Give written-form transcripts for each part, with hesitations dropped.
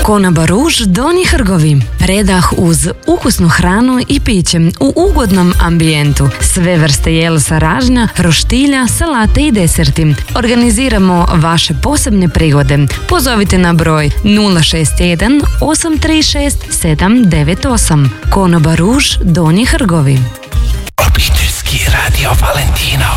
Konoba Ruž Donji Hrgovi. Predah uz ukusnu hranu i piće u ugodnom ambijentu. Sve vrste jela sa ražnja, roštilja, salate i deserti. Organiziramo vaše posebne prigode. Pozovite na broj 061 836 798. Konoba Ruž Donji Hrgovi. Obiteljski radio Valentino.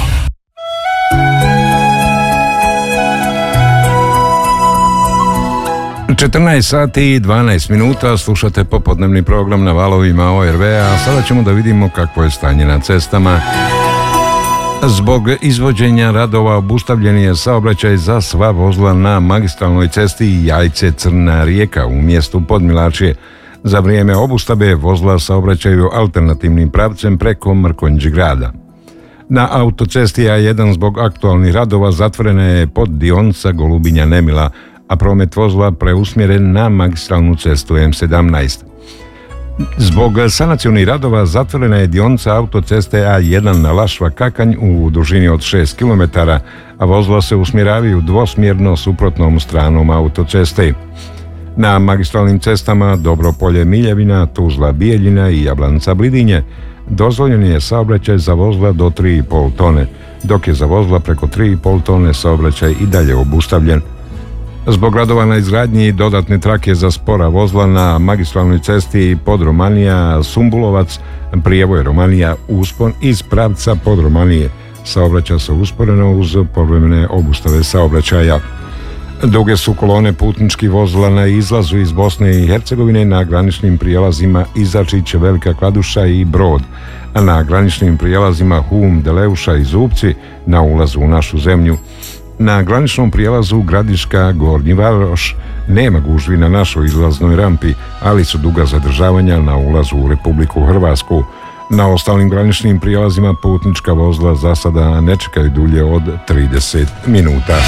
sati i 12 minuta, slušate popodnevni program na valovima ORV-a, a sada ćemo da vidimo kakvo je stanje na cestama. Zbog izvođenja radova obustavljen je saobraćaj za sva vozila na magistralnoj cesti Jajce-Crna Rijeka u mjestu Podmilačje. Za vrijeme obustave vozila saobraćaju alternativnim pravcem preko Mrkonjić grada. Na autocesti A1 zbog aktualnih radova zatvorena je poddionica Golubinja-Nemila, a promet vozila preusmjeren na magistralnu cestu M17. Zbog sanacionih radova zatvorena je dionica autoceste A1 na Lašva-Kakanj u dužini od 6 km, a vozila se usmjeravaju dvosmjerno suprotnom stranom autoceste. Na magistralnim cestama Dobropolje-Miljevina, Tuzla-Bijeljina i Jablanca-Blidinje dozvoljen je saobraćaj za vozila do 3,5 tone, dok je za vozila preko 3,5 tone saobraćaj i dalje obustavljen. Zbog radova na izgradnji dodatne trake za spora vozila na magistralnoj cesti Podromanija-Sumbulovac, prijevoj Romanija-Uspon iz pravca Podromanije saobraća se usporeno uz povremene obustave saobraćaja. Duge su kolone putničkih vozila na izlazu iz Bosne i Hercegovine na graničnim prijelazima Izačić, Velika Kladuša i Brod, a na graničnim prijelazima Hum, Deleuša i Zupci na ulazu u našu zemlju. Na graničnom prijelazu Gradiška, Gornji Varoš nema gužvi na našoj izlaznoj rampi, ali su duga zadržavanja na ulazu u Republiku Hrvatsku. Na ostalim graničnim prijelazima putnička vozila za sada ne čekaju dulje od 30 minuta.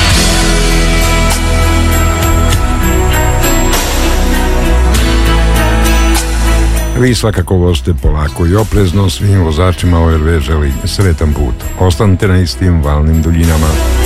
Vi svakako vozite polako i oprezno, svim vozačima ORV želi sretan put. Ostanite na istim valnim duljinama.